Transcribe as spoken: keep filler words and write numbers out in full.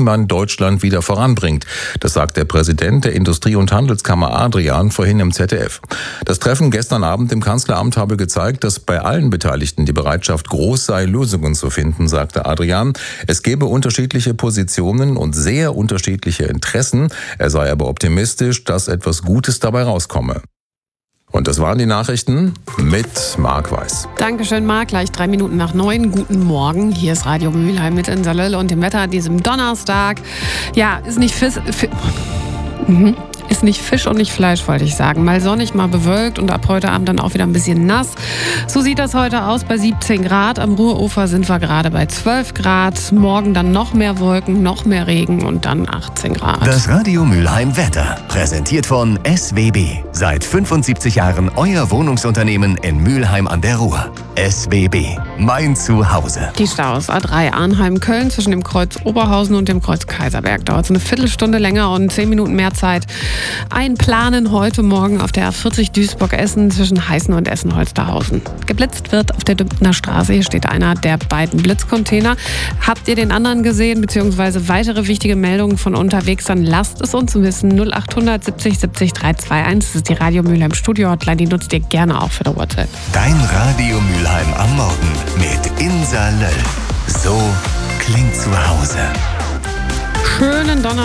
man Deutschland wieder voranbringt. Das sagt der Präsident der Industrie- und Handelskammer Adrian vorhin im Z D F. Das Treffen gestern Abend im Kanzleramt habe gezeigt, dass bei allen Beteiligten die Bereitschaft groß sei, Lösungen zu finden, sagte Adrian. Es gebe unterschiedliche Positionen und sehr unterschiedliche Interessen. Er sei aber optimistisch, dass etwas Gutes dabei rauskomme. Und das waren die Nachrichten mit Marc Weiß. Dankeschön, Marc. Gleich drei Minuten nach neun. Guten Morgen. Hier ist Radio Mülheim mit Insa Löll und dem Wetter an diesem Donnerstag. Ja, ist nicht Fisch... Fi- mhm. Ist nicht Fisch und nicht Fleisch, wollte ich sagen. Mal sonnig, mal bewölkt und ab heute Abend dann auch wieder ein bisschen nass. So sieht das heute aus bei siebzehn Grad. Am Ruhrufer sind wir gerade bei zwölf Grad. Morgen dann noch mehr Wolken, noch mehr Regen und dann achtzehn Grad. Das Radio Mülheim Wetter. Präsentiert von S W B. Seit fünfundsiebzig Jahren euer Wohnungsunternehmen in Mülheim an der Ruhr. S W B. Mein Zuhause. Die Staus A drei Arnheim-Köln zwischen dem Kreuz Oberhausen und dem Kreuz Kaiserberg. Dauert so eine Viertelstunde länger und zehn Minuten mehr Zeit. Einplanen heute Morgen auf der A vierzig Duisburg-Essen zwischen Heißen und Essen-Holsterhausen. Geblitzt wird auf der Dübner Straße. Hier steht einer der beiden Blitzcontainer. Habt ihr den anderen gesehen, beziehungsweise weitere wichtige Meldungen von unterwegs, dann lasst es uns wissen. null acht hundert siebzig siebzig dreihunderteinundzwanzig. Das ist die Radio Mülheim Studio Hotline. Die nutzt ihr gerne auch für der WhatsApp. Dein Radio Mülheim am Morgen mit Insa Löll. So klingt zu Hause. Schönen Donnerstag.